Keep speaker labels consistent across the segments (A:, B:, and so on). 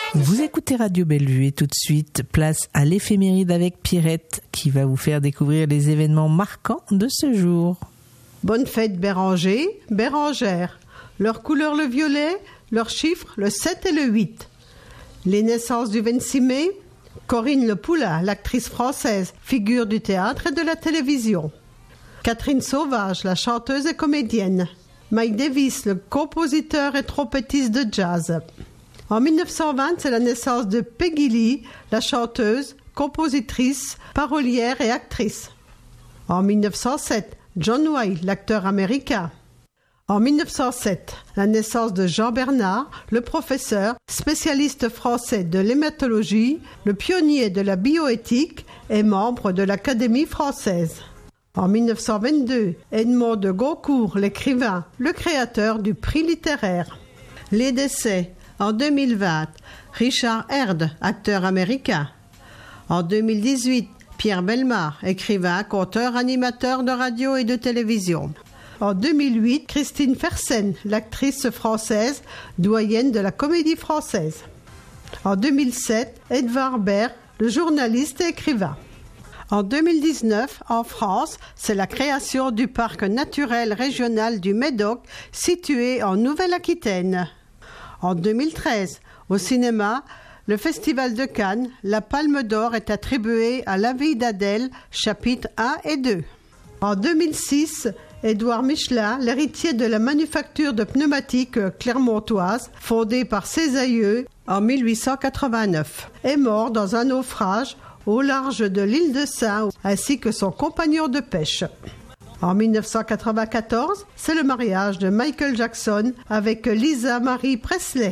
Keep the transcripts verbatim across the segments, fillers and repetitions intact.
A: Vous écoutez Radio Bellevue et tout de suite, place à l'éphéméride avec Pierrette qui va vous faire découvrir les événements marquants de ce jour.
B: Bonne fête Béranger, Bérangère. Leur couleur le violet, leur chiffre le sept et le huit. Les naissances du vingt-six mai, Corinne Le Poula, l'actrice française, figure du théâtre et de la télévision. Catherine Sauvage, la chanteuse et comédienne. Mike Davis, le compositeur et trompettiste de jazz. En mille neuf cent vingt, c'est la naissance de Peggy Lee, la chanteuse, compositrice, parolière et actrice. En mille neuf cent sept, John Wilde, l'acteur américain. En mille neuf cent sept, la naissance de Jean Bernard, le professeur, spécialiste français de l'hématologie, le pionnier de la bioéthique et membre de l'Académie française. En mille neuf cent vingt-deux, Edmond de Goncourt, l'écrivain, le créateur du prix littéraire. Les décès. En deux mille vingt, Richard Herd, acteur américain. En deux mille dix-huit, Pierre Bellemare, écrivain, conteur, animateur de radio et de télévision. En deux mille huit, Christine Fersen, l'actrice française, doyenne de la comédie française. En deux mille sept, Edvard Baird, le journaliste et écrivain. En deux mille dix-neuf, en France, c'est la création du parc naturel régional du Médoc, situé en Nouvelle-Aquitaine. En deux mille treize, au cinéma, le Festival de Cannes, la Palme d'Or est attribuée à La vie d'Adèle, chapitres un et deux. En deux mille six, Édouard Michelin, l'héritier de la manufacture de pneumatiques clermontoise, fondée par ses aïeux en mille huit cent quatre-vingt-neuf, est mort dans un naufrage au large de l'île de Sein, ainsi que son compagnon de pêche. En mille neuf cent quatre-vingt-quatorze, c'est le mariage de Michael Jackson avec Lisa Marie Presley.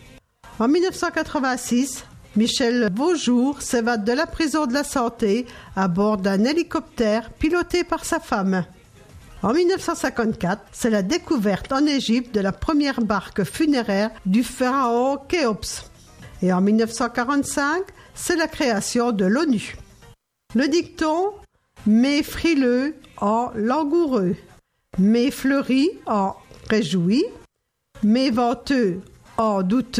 B: En mille neuf cent quatre-vingt-six, Michel Beaujour s'évade de la prison de la Santé à bord d'un hélicoptère piloté par sa femme. En mille neuf cent cinquante-quatre, c'est la découverte en Égypte de la première barque funéraire du pharaon Khéops. Et en mille neuf cent quarante-cinq, c'est la création de l'ONU. Le dicton « mais frileux en langoureux, mais fleuri en réjoui, mais venteux en douteux ».